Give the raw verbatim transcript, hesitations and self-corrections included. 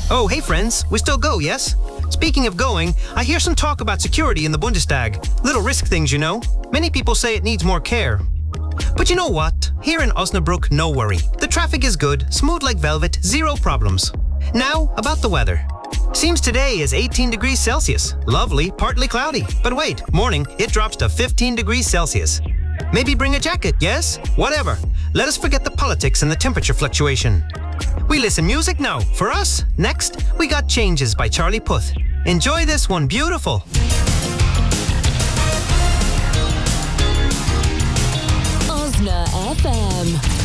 Oh, hey friends, we still go, yes? Speaking of going, I hear some talk about security in the Bundestag. Little risk things, you know. Many people say it needs more care. But you know what? Here in Osnabrück, no worry. The traffic is good, smooth like velvet, zero problems. Now, about the weather. Seems today is eighteen degrees Celsius. Lovely, partly cloudy. But wait, morning, it drops to fifteen degrees Celsius. Maybe bring a jacket, yes? Whatever. Let us forget the politics and the temperature fluctuation. We listen music now. For us, next, we got Changes by Charlie Puth. Enjoy this one, beautiful. Osna F M.